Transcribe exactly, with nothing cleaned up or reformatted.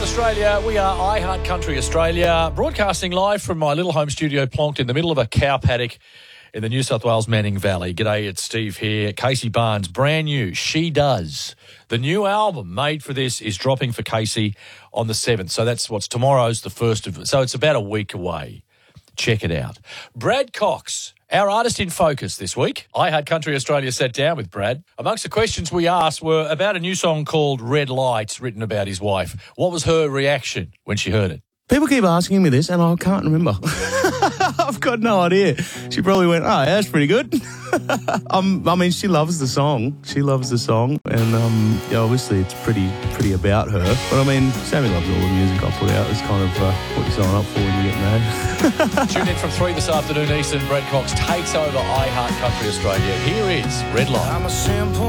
Australia. We are iHeart Country Australia, broadcasting live from my little home studio plonked in the middle of a cow paddock in the New South Wales Manning Valley. G'day, it's Steve here. Casey Barnes, brand new, She Does. The new album made for this is dropping for Casey on the seventh. So that's what's tomorrow's the first of, so it's about a week away. Check it out. Brad Cox, our artist in focus this week. iHeart Country Australia sat down with Brad. Amongst the questions we asked were about a new song called Red Lights, written about his wife. What was her reaction when she heard it? People keep asking me this, and I can't remember. I've got no idea. She probably went, oh, that's pretty good. um, I mean, she loves the song. She loves the song, and um, yeah, obviously it's pretty pretty about her. But I mean, Sammy loves all the music I put out. It's kind of uh, what you sign up for when you get married. Tune in from three this afternoon Eastern. Brad Cox takes over iHeart Country Australia. Here is Red Light.